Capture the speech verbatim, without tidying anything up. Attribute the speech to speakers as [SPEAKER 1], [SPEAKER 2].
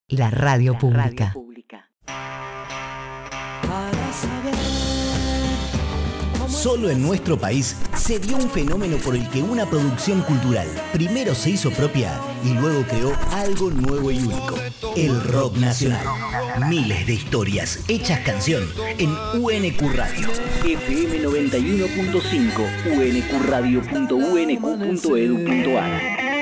[SPEAKER 1] La radio
[SPEAKER 2] La
[SPEAKER 1] pública.
[SPEAKER 2] radio pública.
[SPEAKER 3] Solo en nuestro país se dio un fenómeno por el que una producción cultural primero se hizo propia y luego creó algo nuevo y único: el rock nacional. Miles de historias hechas canción en U N Q Radio.
[SPEAKER 2] F M noventa y uno punto cinco, u n q radio punto u n q punto edu punto a r.